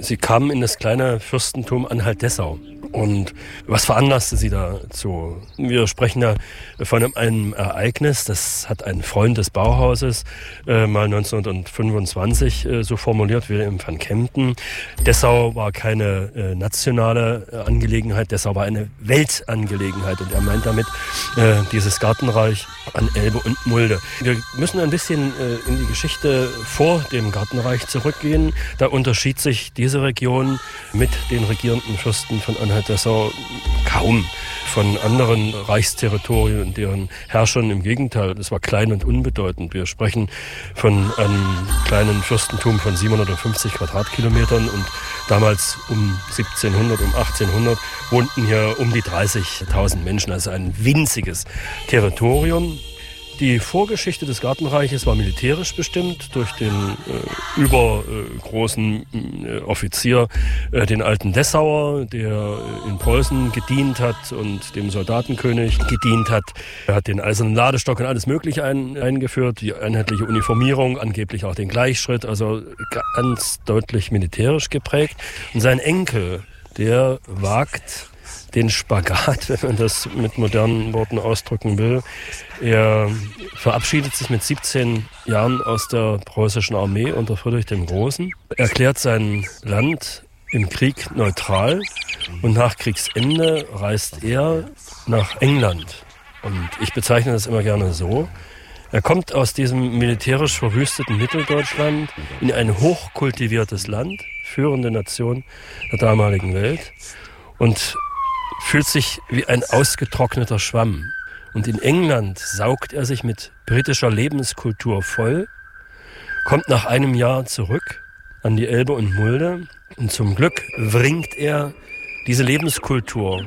Sie kamen in das kleine Fürstentum Anhalt-Dessau. Und was veranlasste sie dazu? Wir sprechen da von einem Ereignis, das hat ein Freund des Bauhauses mal 1925 so formuliert, Wilhelm van Kempen. Dessau war keine nationale Angelegenheit, Dessau war eine Weltangelegenheit. Und er meint damit dieses Gartenreich an Elbe und Mulde. Wir müssen ein bisschen in die Geschichte vor dem Gartenreich zurückgehen. Da unterschied sich diese Region mit den regierenden Fürsten von Anhalt-Dessau kaum von anderen Reichsterritorien, deren Herrschern. Im Gegenteil, es war klein und unbedeutend. Wir sprechen von einem kleinen Fürstentum von 750 Quadratkilometern und damals um 1700, um 1800 wohnten hier um die 30.000 Menschen, also ein winziges Territorium. Die Vorgeschichte des Gartenreiches war militärisch bestimmt durch den übergroßen Offizier, den alten Dessauer, der in Preußen gedient hat und dem Soldatenkönig gedient hat. Er hat den eisernen Ladestock und alles Mögliche eingeführt, die einheitliche Uniformierung, angeblich auch den Gleichschritt, also ganz deutlich militärisch geprägt. Und sein Enkel, der wagt den Spagat, wenn man das mit modernen Worten ausdrücken will. Er verabschiedet sich mit 17 Jahren aus der preußischen Armee unter Friedrich dem Großen, erklärt sein Land im Krieg neutral und nach Kriegsende reist er nach England. Und ich bezeichne das immer gerne so. Er kommt aus diesem militärisch verwüsteten Mitteldeutschland in ein hochkultiviertes Land, führende Nation der damaligen Welt, und fühlt sich wie ein ausgetrockneter Schwamm. Und in England saugt er sich mit britischer Lebenskultur voll, kommt nach einem Jahr zurück an die Elbe und Mulde und zum Glück wringt er diese Lebenskultur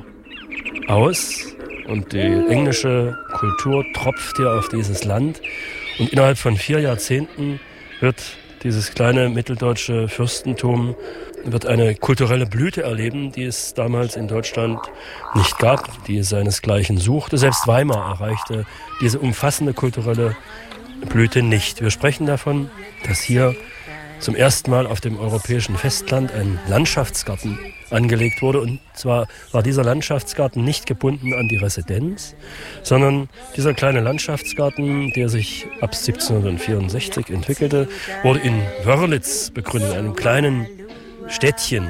aus und die englische Kultur tropft hier auf dieses Land und innerhalb von 4 Jahrzehnten wird dieses kleine mitteldeutsche Fürstentum wird eine kulturelle Blüte erleben, die es damals in Deutschland nicht gab, die seinesgleichen suchte. Selbst Weimar erreichte diese umfassende kulturelle Blüte nicht. Wir sprechen davon, dass hier zum ersten Mal auf dem europäischen Festland ein Landschaftsgarten angelegt wurde. Und zwar war dieser Landschaftsgarten nicht gebunden an die Residenz, sondern dieser kleine Landschaftsgarten, der sich ab 1764 entwickelte, wurde in Wörlitz begründet, einem kleinen Städtchen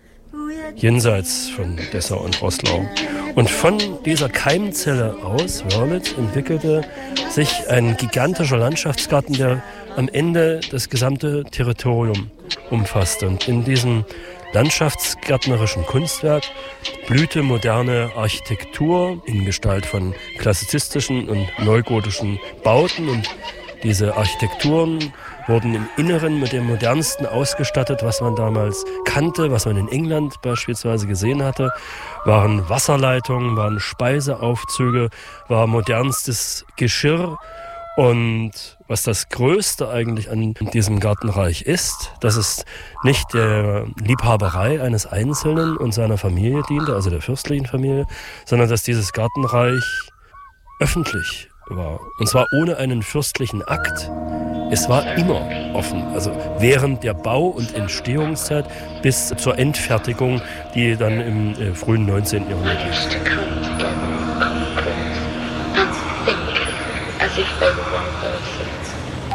jenseits von Dessau und Roßlau. Und von dieser Keimzelle aus, Wörlitz, entwickelte sich ein gigantischer Landschaftsgarten, der am Ende das gesamte Territorium umfasste. Und in diesem landschaftsgärtnerischen Kunstwerk blühte moderne Architektur in Gestalt von klassizistischen und neugotischen Bauten. Und diese Architekturen wurden im Inneren mit dem Modernsten ausgestattet, was man damals kannte, was man in England beispielsweise gesehen hatte. Waren Wasserleitungen, waren Speiseaufzüge, war modernstes Geschirr. Und was das Größte eigentlich an diesem Gartenreich ist, dass es nicht der Liebhaberei eines Einzelnen und seiner Familie diente, also der fürstlichen Familie, sondern dass dieses Gartenreich öffentlich war. Und zwar ohne einen fürstlichen Akt. Es war immer offen, also während der Bau- und Entstehungszeit bis zur Endfertigung, die dann im frühen 19. Jahrhundert liegt. As if they were one person.